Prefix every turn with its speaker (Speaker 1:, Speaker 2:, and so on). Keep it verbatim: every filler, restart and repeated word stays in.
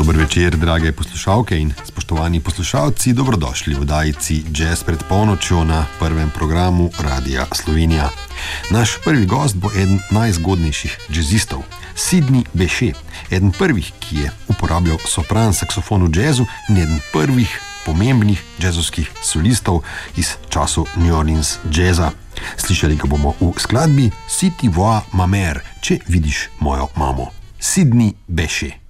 Speaker 1: Dober večer, drage poslušalke in spoštovani poslušalci, dobrodošli v oddaji Jazz pred polnočjo na prvem programu Radia Slovenija. Naš prvi gost bo eden najzgodnejših jazzistov, Sidney Bechet, eden prvih, ki je uporabljal sopran saksofon v jazzu in eden prvih pomembnih jazzovskih solistov iz časov New Orleans jazza. Slišali ga bomo v skladbi Si tu vois ma mère, če vidiš mojo mamo. Sidney Bechet.